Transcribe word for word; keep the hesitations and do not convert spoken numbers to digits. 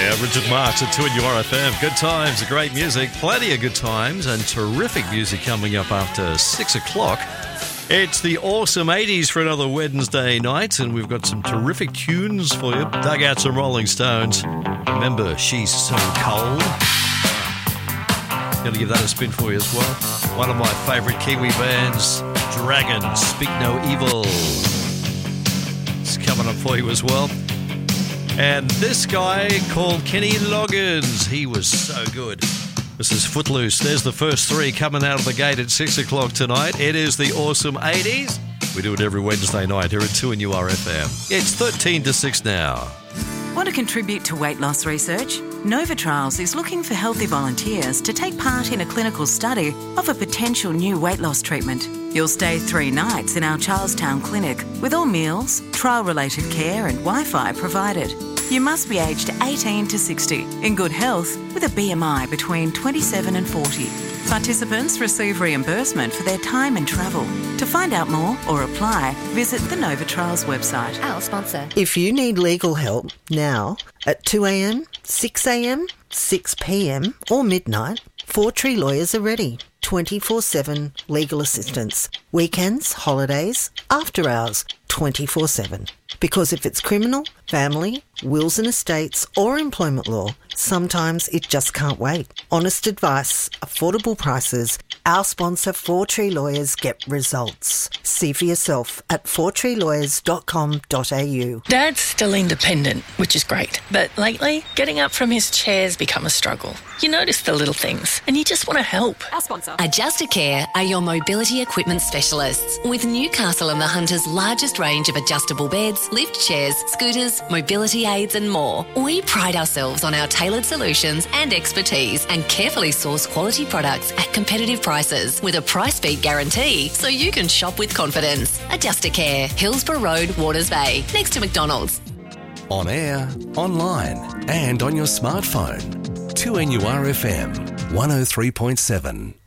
Yeah, Richard Marx at two N U R F M. Good times, great music, plenty of good times, and terrific music coming up after six o'clock. It's the awesome eighties for another Wednesday night, and we've got some terrific tunes for you. Dug out some Rolling Stones. Remember, She's So Cold. Going to give that a spin for you as well. One of my favourite Kiwi bands, Dragon, Speak No Evil. It's coming up for you as well. And this guy called Kenny Loggins, he was so good. This is Footloose. There's the first three coming out of the gate at six o'clock tonight. It is the awesome eighties. We do it every Wednesday night here at two N U R F M. It's thirteen to six now. Want to contribute to weight loss research? Nova Trials is looking for healthy volunteers to take part in a clinical study of a potential new weight loss treatment. You'll stay three nights in our Charlestown clinic with all meals, trial-related care and Wi-Fi provided. You must be aged eighteen to sixty, in good health, with a B M I between twenty-seven and forty. Participants receive reimbursement for their time and travel. To find out more or apply, visit the Nova Trials website. Our sponsor. If you need legal help now at two a.m, six a.m, six p.m or midnight, Four Tree Lawyers are ready. twenty-four seven legal assistance. Weekends, holidays, after hours, twenty-four seven. Because if it's criminal, family, wills and estates or employment law, sometimes it just can't wait. Honest advice, affordable prices. Our sponsor, Four Tree Lawyers, get results. See for yourself at four tree lawyers dot com dot a u. Dad's still independent, which is great. But lately, getting up from his chair's become a struggle. You notice the little things and you just want to help. Our sponsor. Adjustacare are your mobility equipment specialists. With Newcastle and the Hunter's largest range of adjustable beds, lift chairs, scooters, mobility aids and more. We pride ourselves on our tailored solutions and expertise and carefully source quality products at competitive prices with a price beat guarantee so you can shop with confidence. Adjustacare, Hillsborough Road, Waters Bay, next to McDonald's. On air, online and on your smartphone. two N U R F M, one oh three point seven.